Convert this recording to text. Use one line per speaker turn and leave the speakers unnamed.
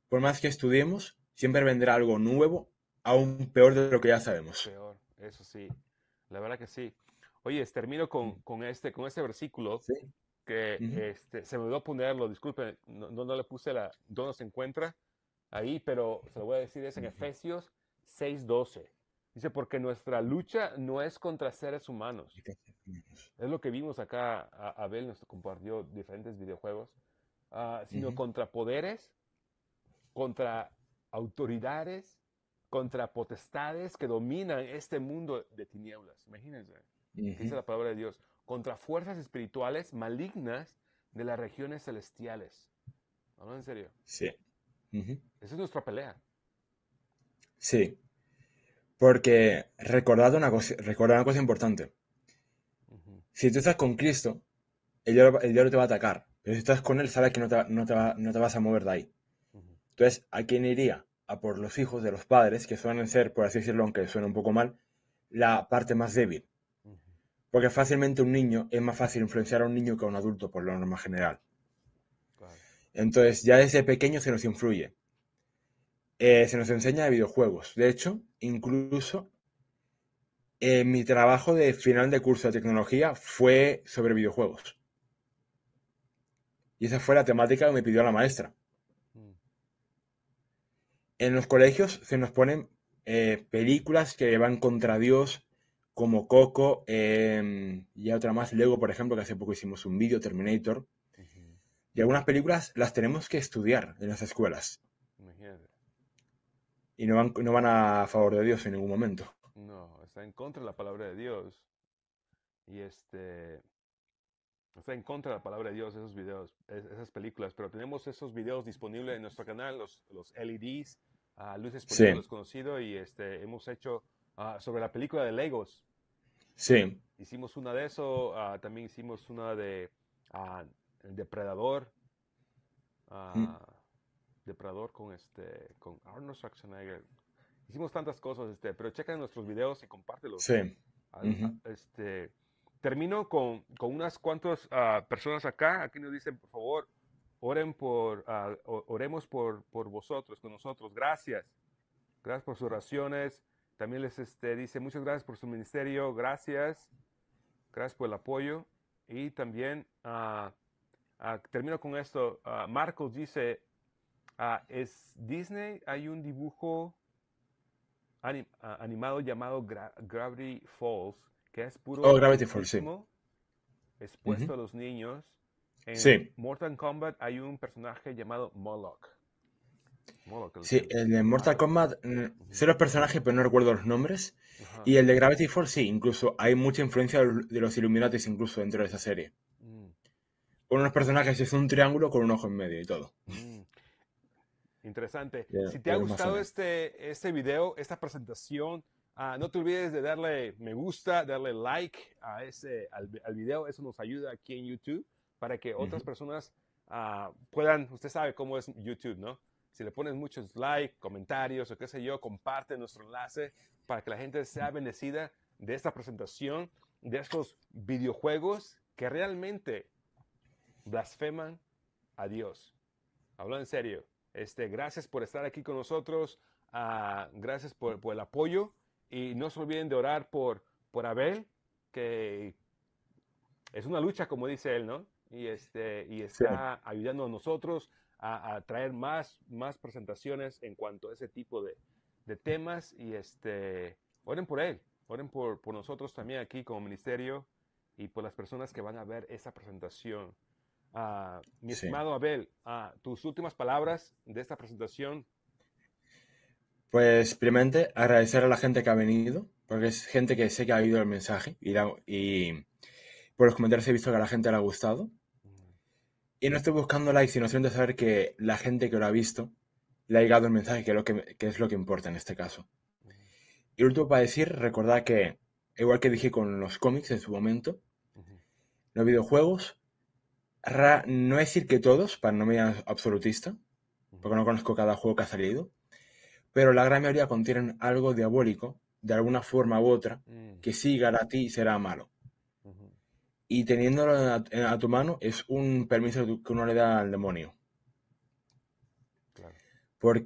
por más que estudiemos, siempre vendrá algo nuevo, aún peor de lo que ya sabemos.
Peor, eso sí. La verdad que sí. Oye, termino con este versículo
Sí.
que
Ujú.
se me olvidó ponerlo, disculpe, no le puse dónde se encuentra ahí, pero se lo voy a decir, es en
Ujú.
Efesios 6:12. Dice, porque nuestra lucha no es contra seres humanos. Es lo que vimos acá, Abel nos compartió diferentes videojuegos, sino
Ujú.
contra poderes, contra autoridades, contra potestades que dominan este mundo de tinieblas. Imagínense, que dice
Ujú.
la palabra de Dios, contra fuerzas espirituales malignas de las regiones celestiales. No, en serio.
Sí. Ujú.
Esa es nuestra pelea.
Sí, porque recordad una cosa importante.
Ujú,
Si tú estás con Cristo, el diablo te va a atacar. Pero si estás con él, sabes que no te vas a mover de ahí.
ujú,
Entonces, ¿a quién iría? A por los hijos de los padres, que suelen ser, por así decirlo, aunque suene un poco mal, la parte más débil.
ujú.
Porque fácilmente un niño es más fácil influenciar a un niño que a un adulto, por lo normal general.
Claro.
Entonces, ya desde pequeño se nos influye. Se nos enseña de videojuegos. De hecho, incluso mi trabajo de final de curso de tecnología fue sobre videojuegos. Y esa fue la temática que me pidió la maestra.
Mm,
En los colegios se nos ponen películas que van contra Dios, como Coco, y otra más, Lego, por ejemplo, que hace poco hicimos un vídeo, Terminator.
ujú.
Y algunas películas las tenemos que estudiar en las escuelas.
Imagínate.
Y no van a favor de Dios en ningún momento.
No, está en contra de la palabra de Dios. Y está en contra de la palabra de Dios esos videos, esas películas. Pero tenemos esos videos disponibles en nuestro canal, los LEDs, luces poniendo
Sí,
desconocido. Y hemos hecho sobre la película de Legos.
sí.
Hicimos una de eso. También hicimos una de ah, El Depredador.
Mm.
ah, Depredador con Arnold Schwarzenegger. Hicimos tantas cosas, pero checa nuestros videos y compártelos.
Sí.
Ah, ah,
Ujú.
termino con unas cuantas personas acá. Aquí nos dicen, por favor, oremos por vosotros, con nosotros. Gracias. Gracias por sus oraciones. También les dice, muchas gracias por su ministerio. Gracias. Gracias por el apoyo. Y también termino con esto. Marcos dice, ¿es Disney? Hay un dibujo animado llamado Gravity Falls, que es puro
Oh, Gravity Falls, sí.
ocultismo
Ujú.
expuesto a los niños. En
Sí.
Mortal Kombat hay un personaje llamado Moloch. Moloch,
Sí, el de
el
Mortal
malo.
Kombat,
Ujú.
sé los personajes, pero no recuerdo los nombres.
Ajá.
Y el de Gravity Falls, sí, incluso hay mucha influencia de los Illuminatis incluso dentro de esa serie.
Mm,
Uno de los personajes es un triángulo con un ojo en medio y todo.
mm. Interesante. Si te ha
De los
gustado
masones.
este video, esta presentación, no te olvides de darle me gusta, darle like al video. Eso nos ayuda aquí en YouTube para que otras
Ujú.
personas puedan, usted sabe cómo es YouTube, ¿no? Si le pones muchos like, comentarios o qué sé yo, comparte nuestro enlace para que la gente sea bendecida de esta presentación, de estos videojuegos que realmente blasfeman a Dios. Hablo en serio. Gracias por estar aquí con nosotros. Gracias por el apoyo. Y no se olviden de orar por Abel, que es una lucha, como dice él, ¿no? Y
Sí,
está ayudando a nosotros a traer más presentaciones en cuanto a ese tipo de temas. Y oren por él. Oren por nosotros también aquí como ministerio y por las personas que van a ver esa presentación. Mi
sí.
estimado Abel, tus últimas palabras de esta presentación.
Pues primeramente agradecer a la gente que ha venido, porque es gente que sé que ha oído el mensaje y por los comentarios he visto que a la gente le ha gustado. Y no estoy buscando likes, sino simplemente saber que la gente que lo ha visto le ha llegado el mensaje, que es lo que importa en este caso. Y lo último para decir, recordad que, igual que dije con los cómics en su momento, los videojuegos, no decir que todos, para no me absolutista, porque no conozco cada juego que ha salido, pero la gran mayoría contienen algo diabólico, de alguna forma u otra, que sí a ti será malo. Y teniéndolo a tu mano es un permiso que uno le da al demonio.